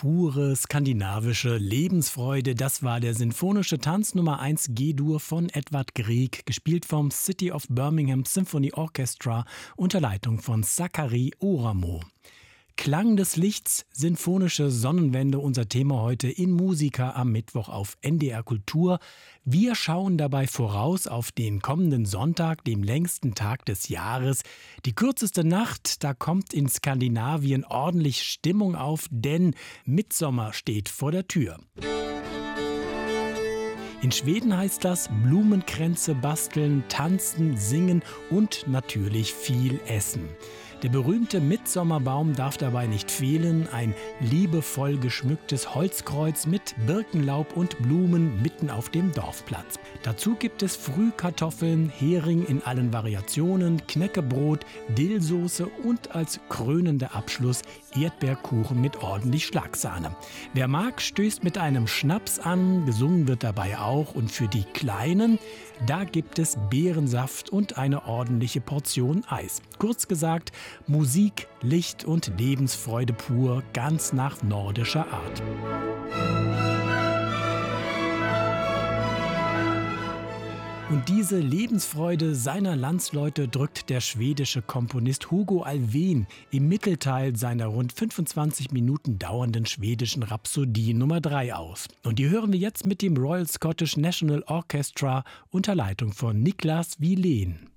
Pure skandinavische Lebensfreude, das war der sinfonische Tanz Nummer 1 G-Dur von Edvard Grieg, gespielt vom City of Birmingham Symphony Orchestra unter Leitung von Sakari Oramo. Klang des Lichts, sinfonische Sonnenwende, unser Thema heute in Musica am Mittwoch auf NDR Kultur. Wir schauen dabei voraus auf den kommenden Sonntag, dem längsten Tag des Jahres. Die kürzeste Nacht, da kommt in Skandinavien ordentlich Stimmung auf, denn Mittsommer steht vor der Tür. In Schweden heißt das Blumenkränze basteln, tanzen, singen und natürlich viel essen. Der berühmte Mittsommerbaum darf dabei nicht fehlen, ein liebevoll geschmücktes Holzkreuz mit Birkenlaub und Blumen mitten auf dem Dorfplatz. Dazu gibt es Frühkartoffeln, Hering in allen Variationen, Knäckebrot, Dillsoße und als krönender Abschluss Erdbeerkuchen mit ordentlich Schlagsahne. Wer mag, stößt mit einem Schnaps an, gesungen wird dabei auch, und für die Kleinen, da gibt es Beerensaft und eine ordentliche Portion Eis. Kurz gesagt, Musik, Licht und Lebensfreude pur, ganz nach nordischer Art. Und diese Lebensfreude seiner Landsleute drückt der schwedische Komponist Hugo Alfvén im Mittelteil seiner rund 25 Minuten dauernden schwedischen Rhapsodie Nummer 3 aus. Und die hören wir jetzt mit dem Royal Scottish National Orchestra unter Leitung von Niklas Wieleen.